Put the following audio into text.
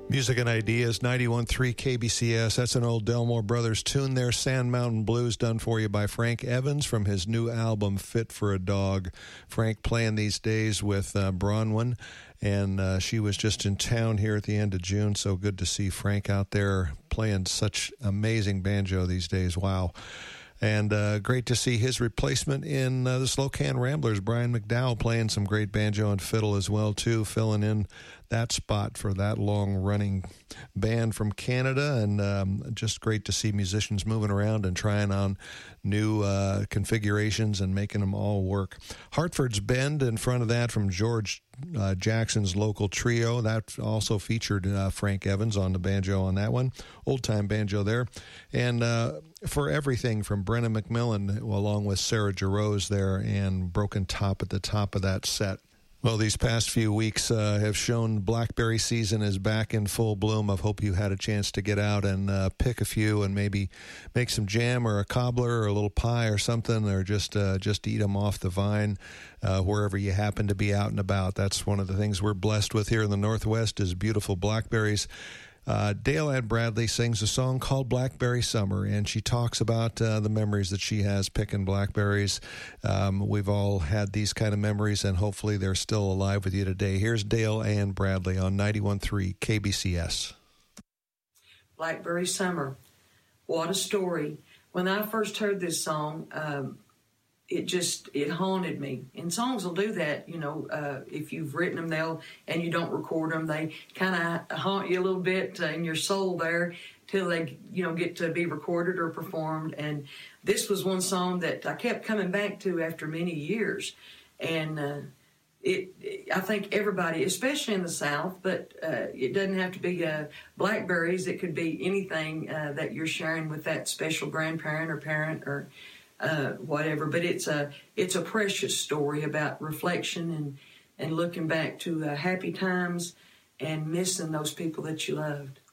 Music and Ideas, 91.3 KBCS. That's an old Delmore Brothers tune there, Sand Mountain Blues, done for you by Frank Evans from his new album, Fit for a Dog. Frank playing these days with Bronwyn, and she was just in town here at the end of June, so good to see Frank out there playing such amazing banjo these days. Wow. And great to see his replacement in the Slocan Ramblers, Brian McDowell, playing some great banjo and fiddle as well, too, filling in that spot for that long-running band from Canada. And just great to see musicians moving around and trying on new configurations and making them all work. Hartford's Bend in front of that from George Jackson's local trio. That also featured Frank Evans on the banjo on that one. Old-time banjo there. And for everything from Brennan McMillan along with Sarah Jarosz there and Broken Top at the top of that set. Well, these past few weeks have shown blackberry season is back in full bloom. I hope you had a chance to get out and pick a few and maybe make some jam or a cobbler or a little pie or something, or just eat them off the vine wherever you happen to be out and about. That's one of the things we're blessed with here in the Northwest is beautiful blackberries. Dale Ann Bradley sings a song called Blackberry Summer, and she talks about the memories that she has picking blackberries. We've all had these kind of memories, and hopefully they're still alive with you today. Here's Dale Ann Bradley on 91.3 KBCS. Blackberry Summer. What a story. When I first heard this song, it haunted me. And songs will do that, if you've written them, and you don't record them, they kind of haunt you a little bit in your soul there till they, get to be recorded or performed. And this was one song that I kept coming back to after many years. And I think everybody, especially in the South, but it doesn't have to be blackberries. It could be anything that you're sharing with that special grandparent or parent or whatever, but it's a precious story about reflection and looking back to happy times and missing those people that you loved.